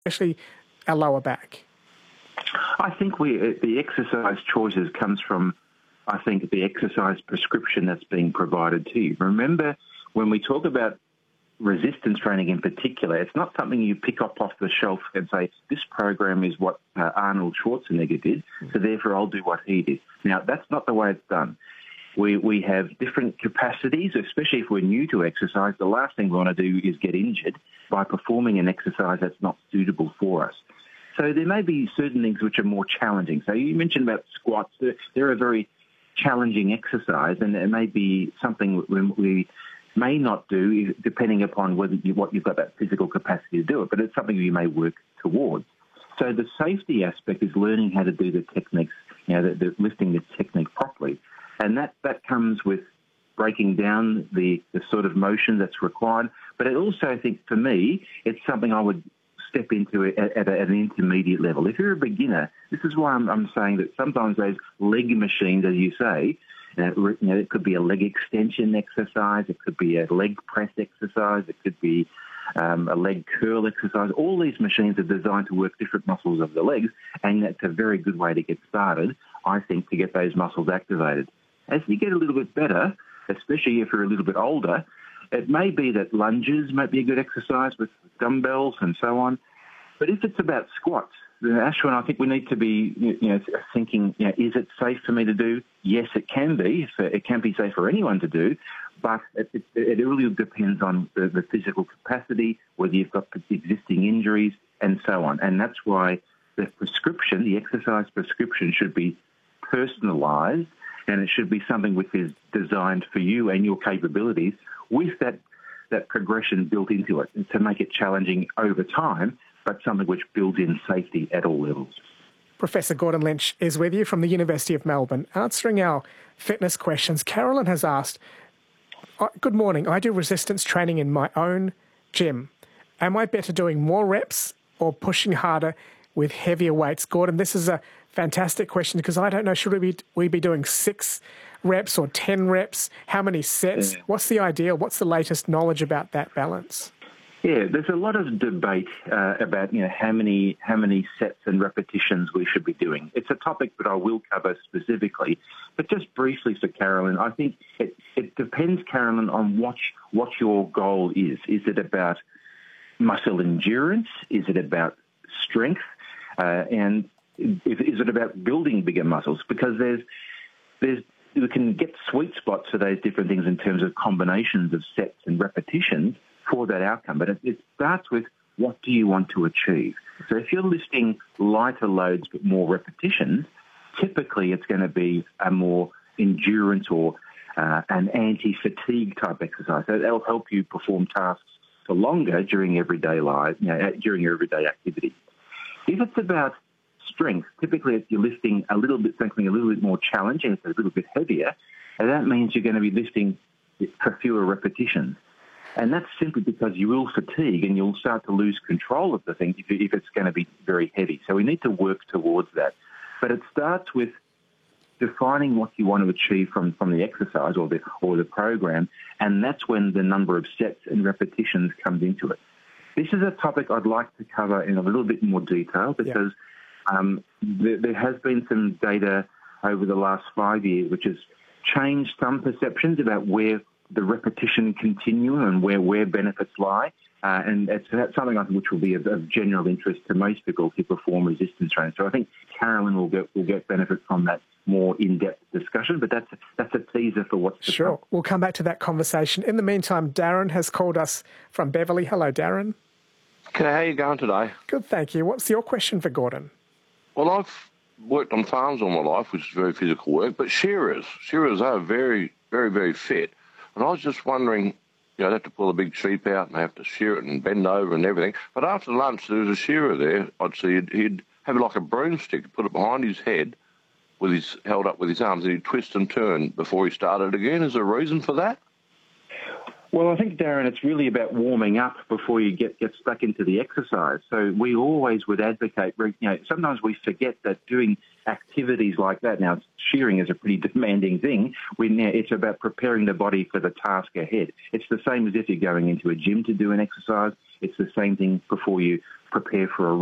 especially our lower back? I think the exercise choices comes from, I think, the exercise prescription that's being provided to you. Remember, when we talk about resistance training in particular, it's not something you pick up off the shelf and say, this program is what Arnold Schwarzenegger did, so therefore I'll do what he did. Now, that's not the way it's done. We have different capacities, especially if we're new to exercise. The last thing we want to do is get injured by performing an exercise that's not suitable for us. So there may be certain things which are more challenging. So you mentioned about squats. They're a very challenging exercise, and it may be something we may not do depending upon what you've got that physical capacity to do it, but it's something you may work towards. So the safety aspect is learning how to do the techniques, the lifting the technique properly. And that comes with breaking down the sort of motion that's required. But it also, I think, for me, it's something I would step into at an intermediate level. If you're a beginner, this is why I'm saying that sometimes those leg machines, as you say, it could be a leg extension exercise, it could be a leg press exercise, it could be a leg curl exercise. All these machines are designed to work different muscles of the legs, and that's a very good way to get started, I think, to get those muscles activated. As you get a little bit better, especially if you're a little bit older, it may be that lunges might be a good exercise with dumbbells and so on. But if it's about squats, Ashwin, I think we need to be thinking, is it safe for me to do? Yes, it can be. It can be safe for anyone to do, but it really depends on the physical capacity, whether you've got existing injuries and so on. And that's why the prescription, the exercise prescription, should be personalised, and it should be something which is designed for you and your capabilities with that progression built into it to make it challenging over time, but something which builds in safety at all levels. Professor Gordon Lynch is with you from the University of Melbourne, answering our fitness questions. Carolyn has asked, good morning, I do resistance training in my own gym. Am I better doing more reps or pushing harder with heavier weights? Gordon, this is a fantastic question because I don't know, should we be doing 6 reps or 10 reps? How many sets? Yeah. What's the ideal? What's the latest knowledge about that balance? Yeah, there's a lot of debate about how many sets and repetitions we should be doing. It's a topic that I will cover specifically, but just briefly for Carolyn, I think it depends, Carolyn, on what your goal is. Is it about muscle endurance? Is it about strength? And is it about building bigger muscles? Because we can get sweet spots for those different things in terms of combinations of sets and repetitions for that outcome. But it starts with, what do you want to achieve? So if you're lifting lighter loads but more repetitions, typically it's going to be a more endurance or an anti-fatigue type exercise. So that'll help you perform tasks for longer during everyday life, during your everyday activity. If it's about strength, typically if you're lifting something a little bit more challenging, it's a little bit heavier, and that means you're going to be lifting for fewer repetitions. And that's simply because you will fatigue and you'll start to lose control of the thing if it's going to be very heavy. So we need to work towards that. But it starts with defining what you want to achieve from the exercise or the program, and that's when the number of sets and repetitions comes into it. This is a topic I'd like to cover in a little bit more detail because there has been some data over the last 5 years which has changed some perceptions about where the repetition continuum and where benefits lie. And that's something I think which will be of general interest to most people who perform resistance training. So I think Carolyn will get benefit from that more in-depth discussion, but that's a teaser for what's to come. We'll come back to that conversation. In the meantime, Darren has called us from Beverly. Hello, Darren. Okay, how are you going today? Good, thank you. What's your question for Gordon? Well, I've worked on farms all my life, which is very physical work, but shearers are very, very, very fit. And I was just wondering, they have to pull a big sheep out and they have to shear it and bend over and everything. But after lunch, there was a shearer there. I'd see he'd have like a broomstick, put it behind his head, held up with his arms, and he'd twist and turn before he started again. Is there a reason for that? Well, I think, Darren, it's really about warming up before you get stuck into the exercise. So we always would advocate, sometimes we forget that doing activities like that, now shearing is a pretty demanding thing, it's about preparing the body for the task ahead. It's the same as if you're going into a gym to do an exercise. It's the same thing before you prepare for a